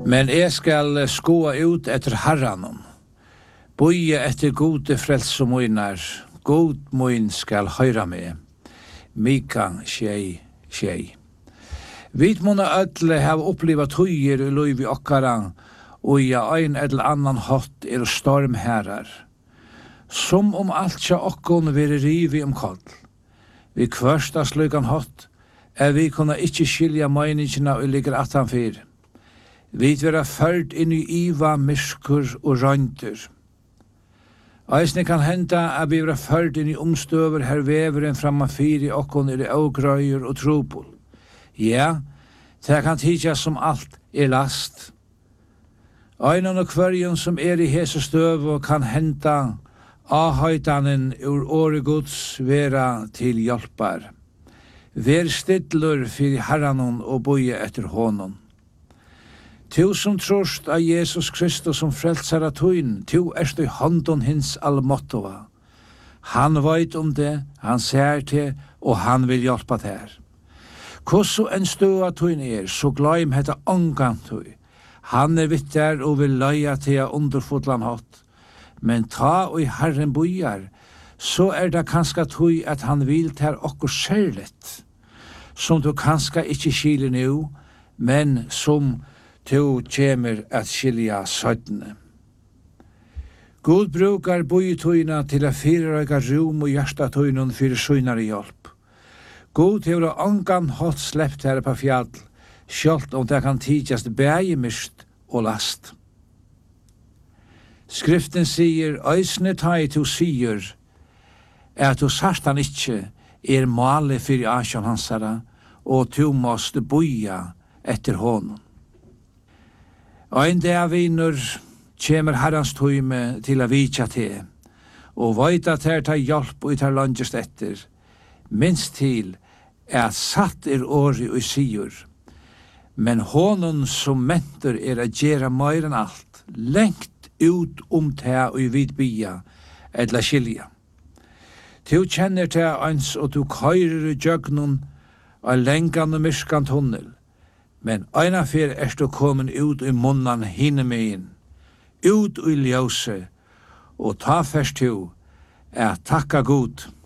Men jeg skal skoa ut etter Herranon. Boje etter gode frelse moinar, god moin skal høyra med. Mika tjei. Vit mona ødle have opplivat tøyer i løyvi okkara, og ja ein eller annan hatt stormherrar. Som alt tja okkon veri rivi koll. Vi kvørsta slugan hatt, vi kunna ikkje skilja meiningina og ligger attanfyr. Vi vera ført inn i iva, myskur og røyntur. Eisne kan henda vi vera ført inn i omstøver her veveren framafyr i okkon ågrøyer og trobol. Ja, det kan tidja som alt last. Einan og kvarjon som i hese støv og kan henta ahøytanen ur åre gods vera til hjelpar. Ver stidlur fyrir Herranon og boje etter honom. Tu som trost av Jesus Kristus som frelsar av tøyn, tu erst i hånden hins allmåttova. Han veit det, han ser til, og han vil hjelpa til. Hvordan en støv av tøyn så gløym hetta ångan tøy. Han vitt der og vil løya til underfotlan hatt. Men ta og i Herren bojar, så det kanska tøy at han vil til okkur særligt, som du kanska ikkje skiler nu, men som tu kjemer at skilja søttene. God brukar bojetøyna til a fyrirøyga rum og hjertatøynun fyrir søynare hjelp. God hever angan hatt sleppt her på fjall, sjalt det kan tidjast bægemist og last. Skriften sier, «Øysne tai tu sier, at du sartan ikkje male fyrir asjon hansara, og tu måste boja etter honom. Ein dag vinur kjemer Herrans tøyme til a vitja te, og veit at her ta hjelp og tar langest etter, minst til at satt åri og sier, men honom som mentor a gjera meir enn alt, lengt ut te og vid bia, edla skilja. Tu kjenner te ans og tu køyrer i jøgnun av lengan og myrskan tunnel, men eina fyr du kommen ut i munnan hinne megin, ut i ljøse, og ta først tu takka god.